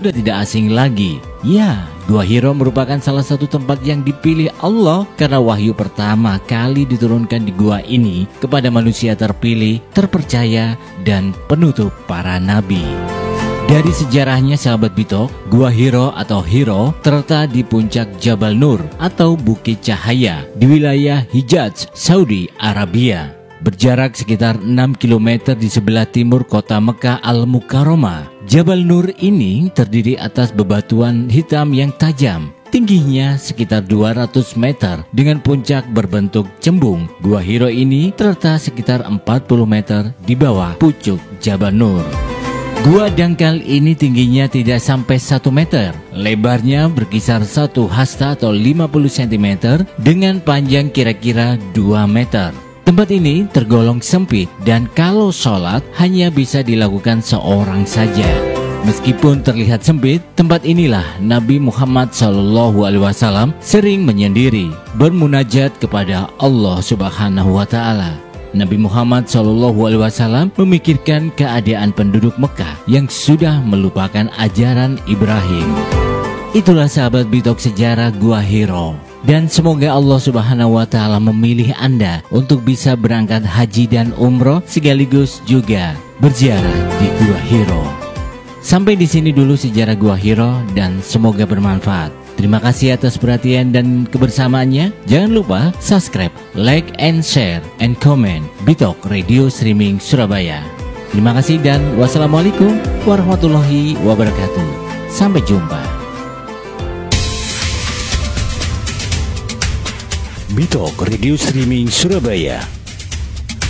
sudah tidak asing lagi. Ya, Gua Hiro merupakan salah satu tempat yang dipilih Allah karena wahyu pertama kali diturunkan di gua ini kepada manusia terpilih, terpercaya, dan penutup para nabi. Dari sejarahnya sahabat Bitok, Gua Hiro atau Hiro terletak di puncak Jabal Nur atau Bukit Cahaya di wilayah Hijaz, Saudi Arabia. Berjarak sekitar 6 km di sebelah timur kota Mekah Al-Mukarramah. Jabal Nur ini terdiri atas bebatuan hitam yang tajam. Tingginya sekitar 200 meter dengan puncak berbentuk cembung. Gua Hiro ini terletak sekitar 40 meter di bawah pucuk Jabal Nur. Gua dangkal ini tingginya tidak sampai 1 meter. Lebarnya berkisar 1 hasta atau 50 cm dengan panjang kira-kira 2 meter. Tempat ini tergolong sempit dan kalau sholat hanya bisa dilakukan seorang saja. Meskipun terlihat sempit, tempat inilah Nabi Muhammad SAW sering menyendiri, bermunajat kepada Allah Subhanahu wa Ta'ala. Nabi Muhammad SAW memikirkan keadaan penduduk Mekah yang sudah melupakan ajaran Ibrahim. Itulah sahabat Bitok sejarah Gua Hiro. Dan semoga Allah Subhanahu wa Ta'ala memilih Anda untuk bisa berangkat haji dan umroh sekaligus juga berziarah di Gua Hiro. Sampai di sini dulu sejarah Gua Hiro dan semoga bermanfaat. Terima kasih atas perhatian dan kebersamaannya. Jangan lupa subscribe, like, and share, and comment Bitok Radio Streaming Surabaya. Terima kasih dan wassalamualaikum warahmatullahi wabarakatuh. Sampai jumpa. Bitok Radio Streaming Surabaya.